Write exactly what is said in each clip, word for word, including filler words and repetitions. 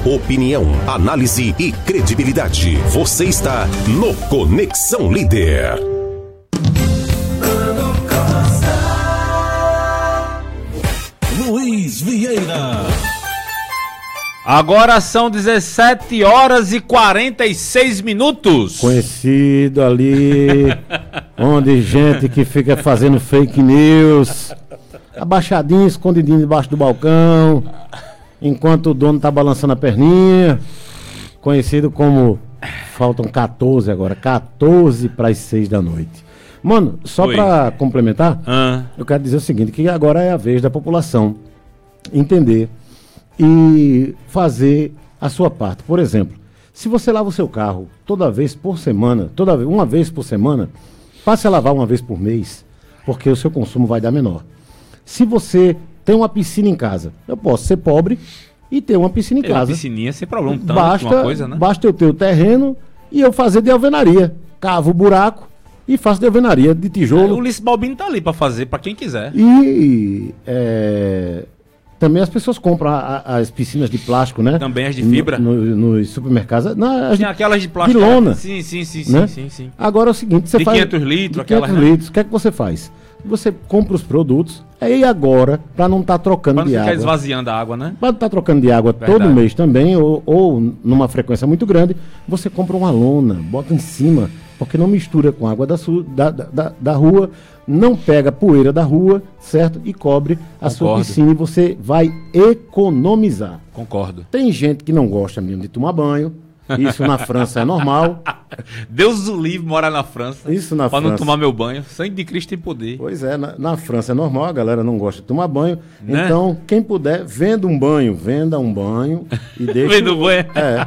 Opinião, análise e credibilidade. Você está no Conexão Líder. Luiz Vieira. Agora são dezessete horas e quarenta e seis minutos. Conhecido ali, onde gente que fica fazendo fake news, abaixadinho, escondidinho debaixo do balcão, enquanto o dono tá balançando a perninha. Conhecido como, faltam quatorze agora, quatorze para as seis da noite. Mano, só Oi. para complementar, Ah. eu quero dizer o seguinte, que agora é a vez da população entender e fazer a sua parte. Por exemplo, se você lava o seu carro toda vez por semana, toda vez, uma vez por semana, passe a lavar uma vez por mês, porque o seu consumo vai dar menor. Se você tem uma piscina em casa, eu posso ser pobre e ter uma piscina em Tem uma casa. piscininha sem problema, tanto Basta, uma coisa, né? basta eu ter o terreno e eu fazer de alvenaria. Cavo o buraco e faço de alvenaria, de tijolo. O Ulisses Balbino tá ali pra fazer, pra quem quiser. E é, também as pessoas compram a- a- as piscinas de plástico, né? Também as de fibra. No- no- nos supermercados. Não, as Tinha de, aquelas de plástico. de lona. Sim, sim, sim, né? sim, sim, sim. Agora é o seguinte, você De faz... quinhentos litros, de aquelas, quinhentos né? litros. O que é que você faz? Você compra os produtos, aí agora, para não estar trocando Pra não de ficar água. esvaziando a água, né? Para não estar trocando de água Verdade. todo mês também, ou, ou numa frequência muito grande, você compra uma lona, bota em cima, porque não mistura com água da, su- da, da, da- da rua, não pega poeira da rua, certo? E cobre a sua Concordo. piscina e você vai economizar. Concordo. Tem gente que não gosta mesmo de tomar banho, isso na França é normal. Deus o livre morar na França. Isso na pra não França. tomar meu banho. Sangue de Cristo tem poder. Pois é, na, na França é normal, a galera não gosta de tomar banho. Né? Então, quem puder, venda um banho, venda um banho e deixa. Vendo banho. É.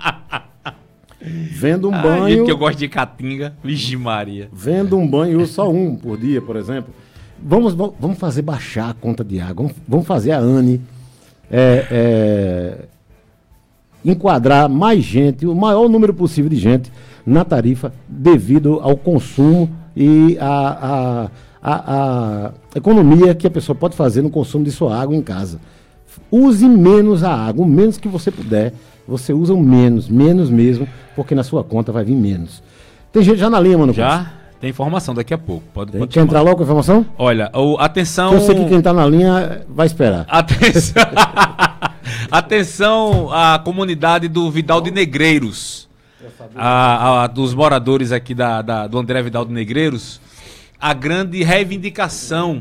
Venda um Ai, banho. gente, que eu gosto de caatinga. Vixe Maria. Venda um banho, só um por dia, por exemplo. Vamos, vamos vamos fazer baixar a conta de água. Vamos, vamos fazer a ANE é, é, enquadrar mais gente, o maior número possível de gente na tarifa devido ao consumo e a, a, a, a economia que a pessoa pode fazer no consumo de sua água em casa. Use menos a água, o menos que você puder, você usa o menos, menos mesmo, porque na sua conta vai vir menos. Tem gente já na linha, mano. Já tem informação daqui a pouco. Pode, Tem, pode quer chamar. entrar logo com a informação? Olha, o, atenção. Eu sei que quem tá na linha vai esperar. Atenção. Atenção à comunidade do Vidal de Negreiros. A, a- dos moradores aqui da, da- do André Vidal de Negreiros. A grande reivindicação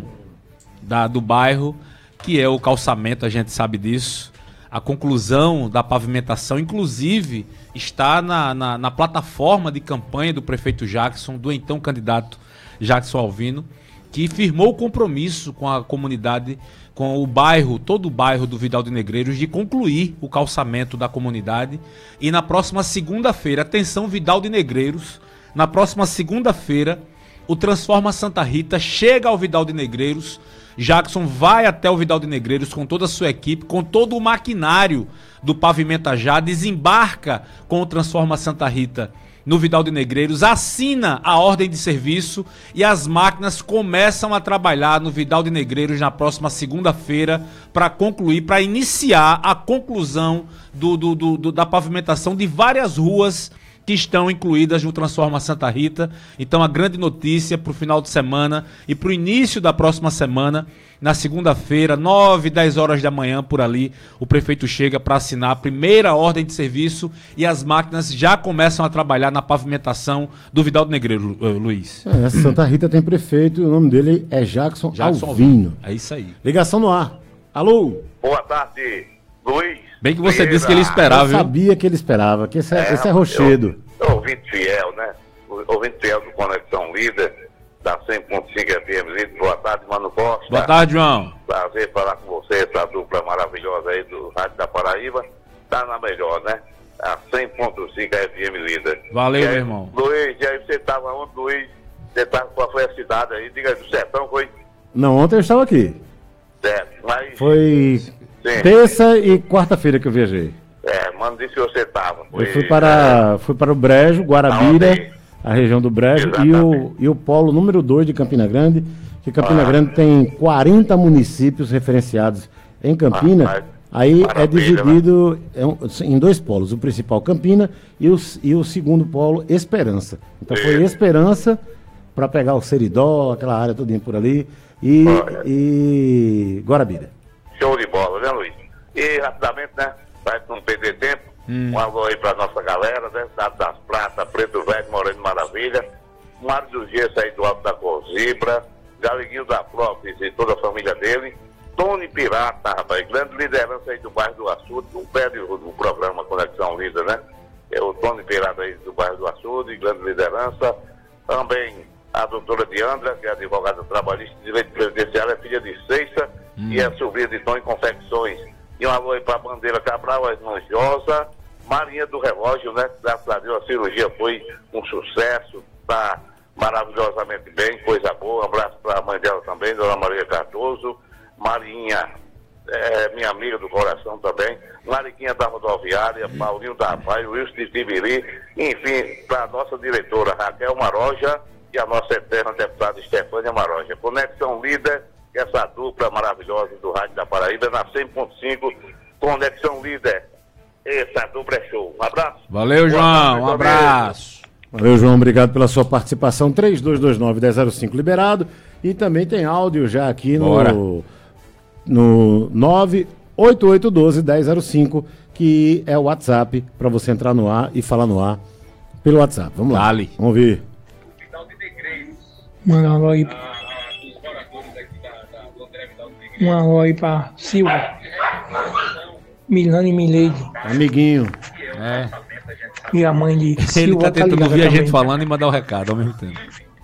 da- do bairro, que é o calçamento, a gente sabe disso. A conclusão da pavimentação, inclusive, está na, na, na plataforma de campanha do prefeito Jackson, do então candidato Jackson Alvino, que firmou o compromisso com a comunidade, com o bairro, todo o bairro do Vidal de Negreiros, de concluir o calçamento da comunidade. E na próxima segunda-feira, atenção Vidal de Negreiros, na próxima segunda-feira, o Transforma Santa Rita chega ao Vidal de Negreiros. Jackson vai até o Vidal de Negreiros com toda a sua equipe, com todo o maquinário do Pavimenta Já, desembarca com o Transforma Santa Rita no Vidal de Negreiros, assina a ordem de serviço e as máquinas começam a trabalhar no Vidal de Negreiros na próxima segunda-feira para concluir, para iniciar a conclusão do, do, do, do, da pavimentação de várias ruas que estão incluídas no Transforma Santa Rita. Então a grande notícia para o final de semana e para o início da próxima semana, na segunda-feira, nove, dez horas da manhã, por ali, o prefeito chega para assinar a primeira ordem de serviço e as máquinas já começam a trabalhar na pavimentação do Vidal do Negreiro, Lu- Luiz. É, Santa Rita tem prefeito e o nome dele é Jackson, Jackson Alvino. É isso aí. Ligação no ar. Alô? Boa tarde, Luiz. Bem que você Vieira. disse que ele esperava, Eu viu? sabia que ele esperava, que esse é, esse é rochedo. Eu, eu ouvinte fiel, né? O- Ouvinte fiel do Conexão Líder, da cem ponto cinco F M Líder. Boa tarde, Mano Costa. Boa tarde, João. Prazer falar com você, essa dupla maravilhosa aí do Rádio da Paraíba. Tá na melhor, né? A cem ponto cinco F M Líder. Valeu, E aí, meu irmão. Luiz, e aí você tava onde, Luiz? Você tava, qual foi a cidade aí? Diga aí, do Sertão, foi? Não, ontem eu estava aqui. Certo, mas... Foi Sim. terça e quarta-feira que eu viajei. É, mano, disse que você tava. Eu fui para, fui para o Brejo, Guarabira, Aonde? a região do Brejo, e o, Exatamente. e o polo número dois de Campina Grande, que Campina Ah. Grande tem quarenta municípios referenciados em Campina, Ah, mas- Aí Maravilha, é dividido é um, em dois polos, o principal Campina e o, e o segundo polo Esperança. Então foi Esperança para pegar o Seridó, aquela área todinha por ali, e, e Guarabira. Show de bola, né, Luiz? E rapidamente, né, para não perder tempo, hum. um alô aí para nossa galera, né, Cidade das Pratas, Preto Velho, Moreno Maravilha, Mário dos Dias aí do Alto da Cozibra, Galiguinho da Flópolis e toda a família dele, Tony Pirata, rapaz, grande liderança aí do bairro do Açude, um pé do programa Conexão Líder, né? É o Tony Pirata aí do bairro do Açude, grande liderança. Também a doutora Diandra, que é advogada trabalhista de direito previdenciário, é filha de Seixa hum. e é sobrinha de Tom em Confecções. E um alô aí para a Bandeira Cabral, a Esmanjosa, Marinha do Relógio, né? Graças a Deus a cirurgia foi um sucesso, tá maravilhosamente bem, coisa boa. Um abraço para a mãe dela também, Dona Maria Cardoso. Marinha, é, minha amiga do coração também, Mariquinha da Rodoviária, Paulinho da Paz, Wilson de Tibiri, enfim, para a nossa diretora Raquel Maroja e a nossa eterna deputada Estefânia Maroja. Conexão Líder, essa dupla maravilhosa do Rádio da Paraíba, na cem ponto cinco, Conexão Líder, essa dupla é show. Um abraço. Valeu, João, um abraço. Valeu, João, obrigado pela sua participação. três dois dois nove, um zero zero cinco liberado, e também tem áudio já aqui no... Bora. No nove oito oito um dois, um zero zero cinco, que é o WhatsApp para você entrar no ar e falar no ar pelo WhatsApp. Vamos lá. Dale. Vamos ver. Manda um alô aí. Um alô aí pra Silva, Milano e Mileide. Amiguinho. É. E a mãe de Silva. Ele tá tentando ouvir a gente falando e mandar o recado ao mesmo tempo.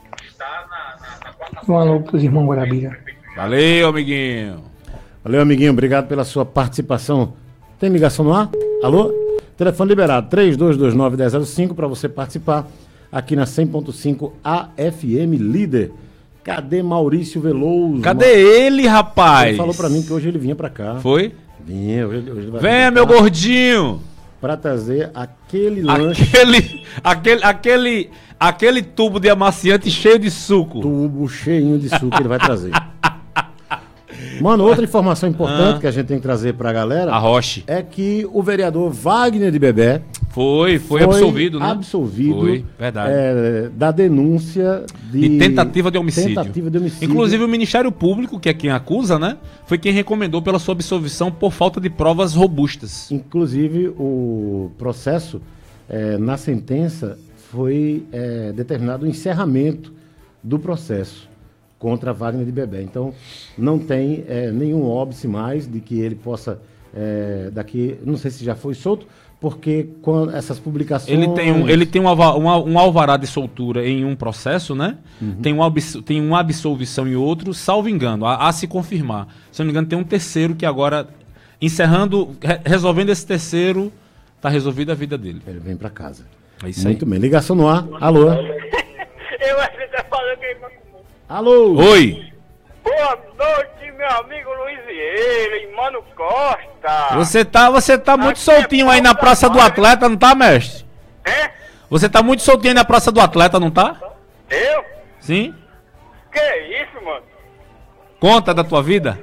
Um alô pros irmãos Guarabira. Valeu, amiguinho. Valeu, amiguinho, obrigado pela sua participação. Tem ligação no ar? Alô? Telefone liberado, três dois dois nove, um zero zero cinco, para você participar aqui na cem ponto cinco A F M Líder. Cadê Maurício Veloso? Cadê Ma... ele, rapaz? Ele falou pra mim que hoje ele vinha pra cá. Foi? Vinha, hoje, hoje ele vai Venha, meu gordinho! Pra trazer aquele lanche. Aquele, aquele, aquele, aquele tubo de amaciante cheio de suco. Tubo cheinho de suco ele vai trazer. Mano, outra informação importante ah. que a gente tem que trazer pra galera a Roche. É que o vereador Wagner de Bebé foi, foi, foi absolvido, né? Absolvido, foi, verdade. É, da denúncia de... de tentativa de homicídio. Tentativa de homicídio. Inclusive o Ministério Público, que é quem acusa, né? Foi quem recomendou pela sua absolvição por falta de provas robustas. Inclusive o processo, é, na sentença, foi é, determinado o encerramento do processo contra Wagner de Bebé. Então, não tem é, nenhum óbice mais de que ele possa, é, daqui, não sei se já foi solto, porque com essas publicações... Ele tem um, ele tem um, um, um alvará de soltura em um processo, né? Uhum. Tem, um abs, tem uma absolvição em outro, salvo engano, a, a se confirmar. Se não me engano, tem um terceiro que agora, encerrando, re, resolvendo esse terceiro, tá resolvida a vida dele. Ele vem para casa. É isso Muito aí. bem. Ligação no ar. Alô? Eu acho que tá falando que ele... Alô? Oi. Boa noite, meu amigo Luiz Vieira e Mano Costa. Você tá, você tá muito Aqui soltinho é aí na Praça do Atleta, não tá, mestre? É? Você tá muito soltinho aí na Praça do Atleta, não tá? Eu? Sim? Que isso, mano? Conta da tua vida.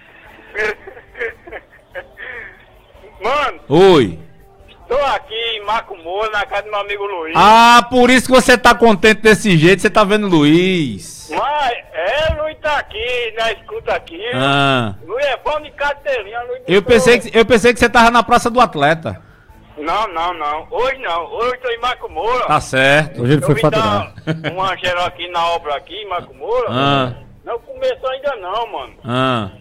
Mano. Oi. Tô aqui em Macumô, na casa do meu amigo Luiz. Ah, por isso que você tá contente desse jeito, você tá vendo Luiz. Mas, é, Luiz tá aqui, na escuta aqui. Ah. Luiz é bom de carteirinha, Luiz. Eu pensei, que, eu pensei que você tava na Praça do Atleta. Não, não, não. Hoje não. Hoje tô em Macumô. Tá certo. Hoje ele foi vim faturar. dar uma geral aqui na obra aqui em Macumô. Ah. Não começou ainda não, mano. Ah.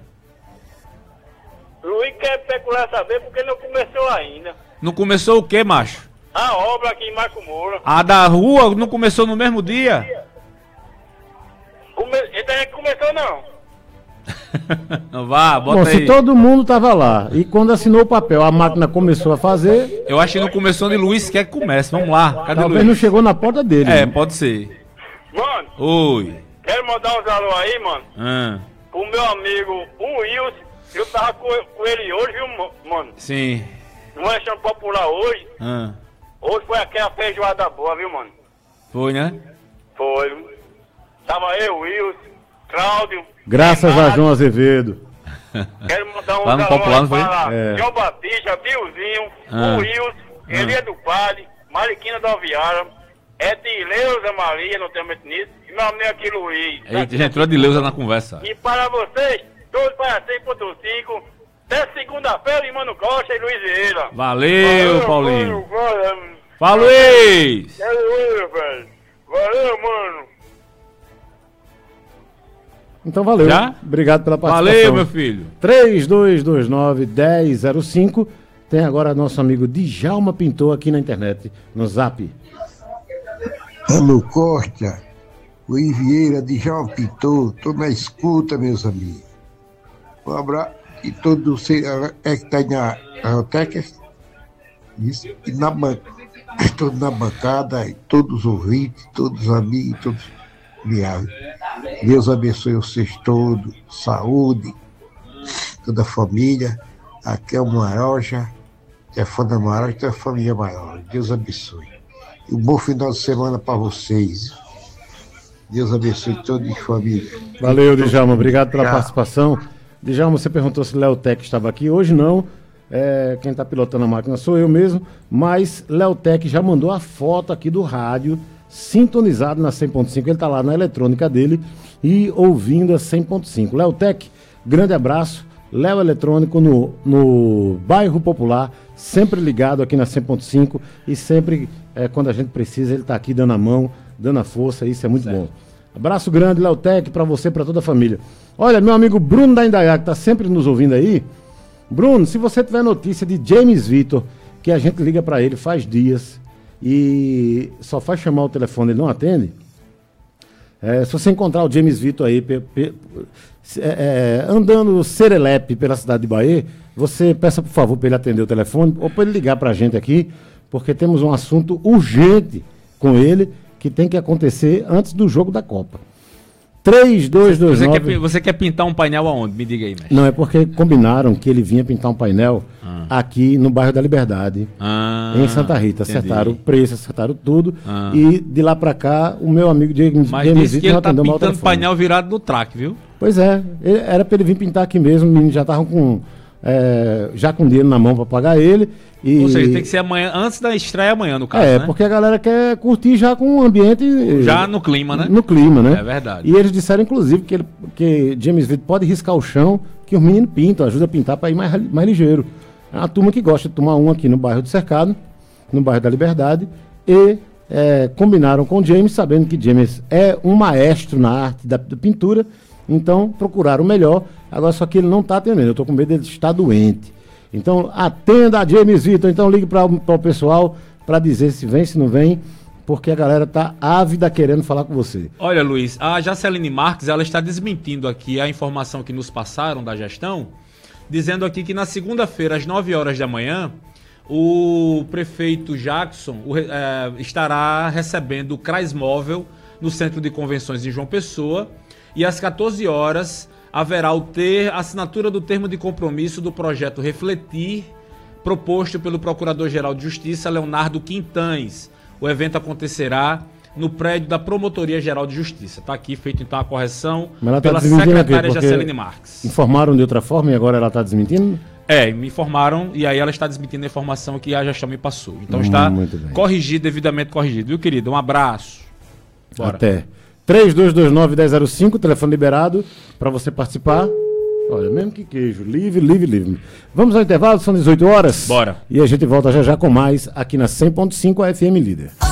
Luiz quer peculiar saber porque não começou ainda. Não começou o quê, macho? A obra aqui em Macumô. A da rua não começou no mesmo dia? Come... Então é que começou não. Não vá, bota Bom, aí. se todo mundo tava lá e quando assinou o papel a máquina começou a fazer... Eu acho que não começou de Luiz, quer que comece. Vamos lá. Cadê Talvez Luiz? não chegou na porta dele. É, né? pode ser. Mano. Oi. Quero mandar uns alô aí, mano. Ah. Pro meu amigo, o Wilson. Eu tava com, com ele hoje, viu, mano? Sim. No lanchão popular hoje. Ah. Hoje foi aquela feijoada boa, viu, mano? Foi, né? Foi. Tava eu, Wilson, Cláudio. Graças Renato, a João Azevedo. Quero mandar um Lá no Popular, não foi? para É. João Batista, Biozinho, Ah. o Wilson, Elia do Padre, Mariquina da Alviara, Edileuza Maria, não tenho muito nisso, e meu amigo aqui Luiz. Eita, já entrou de Leusa na conversa. E para vocês, todos para cem ponto cinco, até segunda-feira, em Mano Costa e Luiz Vieira. Valeu, Paulinho. Valeu, Fala, Luiz! valeu, velho. Valeu, mano. Então valeu. Já? Obrigado pela participação. Valeu, meu filho. três dois dois nove, um zero zero cinco. Tem agora nosso amigo Djalma Pintor aqui na internet, no Zap. Alô Costa, Luiz Vieira, Djalma Pintor, tô na escuta, meus amigos. Um abraço e todo você é que tá na Aeroteca, isso, e na bancada, todos na bancada, e todos os ouvintes, todos os amigos, todos viados. Deus abençoe vocês todos, saúde, toda a família. Aqui é o Maroja, é fã da Maroja, é a família maior. Deus abençoe. E um bom final de semana para vocês. Deus abençoe toda a família. Valeu, Djalma. Obrigado pela Tchau. participação. Djalma, você perguntou se Léo Tech estava aqui. Hoje não. É, quem está pilotando a máquina sou eu mesmo. Mas Léo Tech já mandou a foto aqui do rádio, sintonizado na cem ponto cinco. Ele está lá na eletrônica dele e ouvindo a cem ponto cinco. Léo Tech, grande abraço. Léo Eletrônico no, no bairro Popular, sempre ligado aqui na cem ponto cinco e sempre, é, quando a gente precisa, ele está aqui dando a mão, dando a força, isso é muito Certo. bom. Abraço grande, Léo Tech, para você e para toda a família. Olha, meu amigo Bruno da Indaiá, que está sempre nos ouvindo aí. Bruno, se você tiver notícia de James Vitor, que a gente liga para ele faz dias e só faz chamar o telefone, ele não atende. É, se você encontrar o James Vitor aí pe, pe, é, é, andando serelepe pela cidade de Bahia, você peça por favor para ele atender o telefone ou para ele ligar para a gente aqui, porque temos um assunto urgente com ele que tem que acontecer antes do jogo da Copa. três dois dois Você nove... quer, você quer pintar um painel aonde? Me diga aí, mestre. Não, é porque combinaram que ele vinha pintar um painel Ah. aqui no bairro da Liberdade, Ah, em Santa Rita. entendi. Acertaram o preço, acertaram tudo. Ah. E de lá pra cá, o meu amigo James, Mas James disse que Vitor não ele tá atendeu mal o pintando telefone. painel virado no track, viu? Pois é, ele- era pra ele vir pintar aqui mesmo. Os meninos já estavam com. é, já com dinheiro na mão pra pagar ele. E... Ou seja, tem que ser amanhã, antes da estreia amanhã, no caso, É, né? porque a galera quer curtir já com o ambiente. Já no clima, né? No clima, né? É verdade. E eles disseram, inclusive, que, ele, que James Vitor pode riscar o chão, que os meninos pintam, ajuda a pintar para ir mais, mais ligeiro. É uma turma que gosta de tomar um aqui no bairro do Cercado, no bairro da Liberdade, e é, combinaram com o James, sabendo que James é um maestro na arte da, da pintura, então procuraram o melhor. Agora, só que ele não está atendendo, eu estou com medo dele estar doente. Então, atenda a James Vitor, então ligue para o pessoal para dizer se vem, se não vem, porque a galera tá ávida querendo falar com você. Olha, Luiz, a Jaceline Marques, ela está desmentindo aqui a informação que nos passaram da gestão, dizendo aqui que na segunda-feira, às nove horas da manhã, o prefeito Jackson o, é, estará recebendo o CRAS Móvel no Centro de Convenções de João Pessoa, e às quatorze horas haverá o ter, assinatura do termo de compromisso do projeto Refletir, proposto pelo Procurador-Geral de Justiça, Leonardo Quintães. O evento acontecerá no prédio da Promotoria-Geral de Justiça. Está aqui feito então a correção Mas ela tá pela desmentindo secretária aqui, porque Jaceline Marques. Informaram de outra forma e agora ela está desmentindo? É, me informaram e aí ela está desmentindo a informação que a gestão me passou. Então Hum, está muito bem. corrigido, devidamente corrigido. Viu, querido? Um abraço. Bora. Até. três dois dois nove, um zero zero cinco, telefone liberado para você participar. Olha, mesmo que queijo, livre, livre, livre. Vamos ao intervalo, são dezoito horas. Bora. E a gente volta já já com mais aqui na cem ponto cinco, a F M Líder.